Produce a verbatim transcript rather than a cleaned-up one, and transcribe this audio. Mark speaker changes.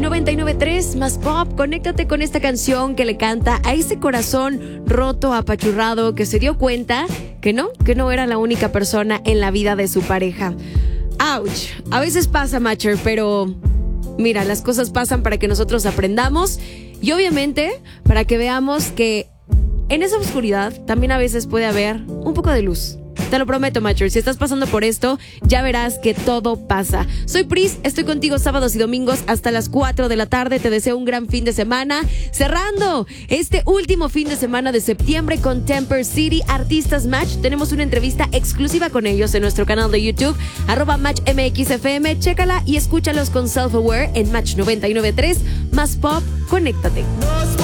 Speaker 1: noventa y nueve punto tres más pop. Conéctate con esta canción que le canta a ese corazón roto, apachurrado, que se dio cuenta que no, que no era la única persona en la vida de su pareja. Ouch. A veces pasa, Matcher, pero mira, las cosas pasan para que nosotros aprendamos y obviamente para que veamos que en esa oscuridad también a veces puede haber un poco de luz. Te lo prometo, Matcher, si estás pasando por esto, ya verás que todo pasa. Soy Pris, estoy contigo sábados y domingos hasta las cuatro de la tarde. Te deseo un gran fin de semana. Cerrando este último fin de semana de septiembre con Temper City Artistas Match. Tenemos una entrevista exclusiva con ellos en nuestro canal de YouTube, arroba Match M X F M. Chécala y escúchalos con Self Aware en Match noventa y nueve punto tres más pop. Conéctate.